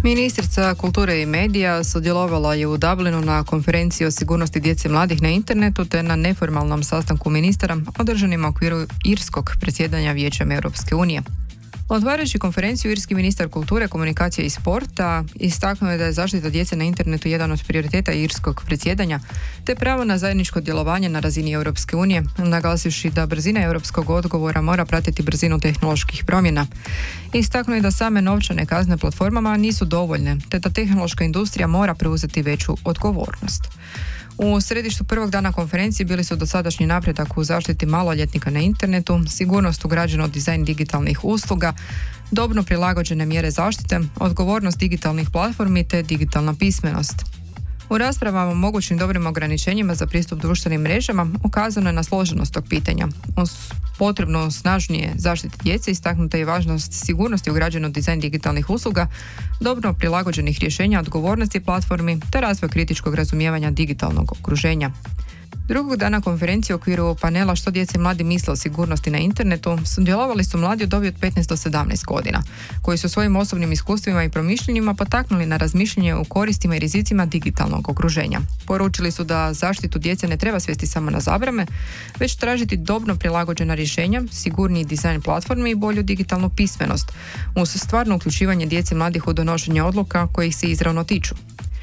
Ministrica kulture i medija sudjelovala je u Dublinu na konferenciji o sigurnosti djece i mladih na internetu te na neformalnom sastanku ministara održanim u okviru irskog predsjedanja Vijećem Europske unije. Otvarajući konferenciju, irski ministar kulture, komunikacije i sporta istaknuo je da je zaštita djece na internetu jedan od prioriteta irskog predsjedanja, te pravo na zajedničko djelovanje na razini Europske unije, naglasivši da brzina europskog odgovora mora pratiti brzinu tehnoloških promjena. Istaknuo je da same novčane kazne platformama nisu dovoljne, te da tehnološka industrija mora preuzeti veću odgovornost. U središtu prvog dana konferencije bili su dosadašnji napredak u zaštiti maloljetnika na internetu, sigurnost ugrađena u dizajn digitalnih usluga, dobno prilagođene mjere zaštite, odgovornost digitalnih platformi te digitalna pismenost. U raspravama o mogućim dobrim ograničenjima za pristup društvenim mrežama ukazano je na složenost tog pitanja. Uz potrebno snažnije zaštite djece istaknuta je važnost sigurnosti ugrađenog dizajn digitalnih usluga, dobro prilagođenih rješenja, odgovornosti platformi te razvoj kritičkog razumijevanja digitalnog okruženja. Drugog dana konferencije u okviru panela Što djece i mladi misle o sigurnosti na internetu sudjelovali su mladi u dobi od 15 do 17 godina, koji su svojim osobnim iskustvima i promišljanjima potaknuli na razmišljanje o koristima i rizicima digitalnog okruženja. Poručili su da zaštitu djece ne treba svesti samo na zabrane, već tražiti dobro prilagođena rješenja, sigurniji dizajn platformi i bolju digitalnu pismenost, uz stvarno uključivanje djece i mladih u donošenje odluka koje ih se izravno tiču.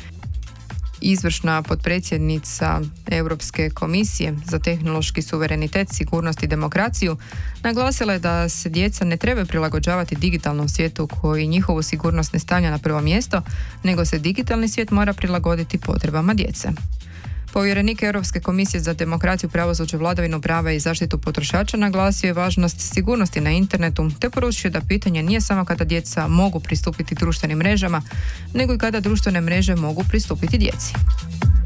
Izvršna potpredsjednica Europske komisije za tehnološki suverenitet, sigurnost i demokraciju naglasila je da se djeca ne trebaju prilagođavati digitalnom svijetu koji njihovu sigurnost ne stavlja na prvo mjesto, nego se digitalni svijet mora prilagoditi potrebama djece. Povjerenik Europske komisije za demokraciju, pravosuđe, vladavinu prava i zaštitu potrošača naglasio je važnost sigurnosti na internetu te poručio da pitanje nije samo kada djeca mogu pristupiti društvenim mrežama, nego i kada društvene mreže mogu pristupiti djeci.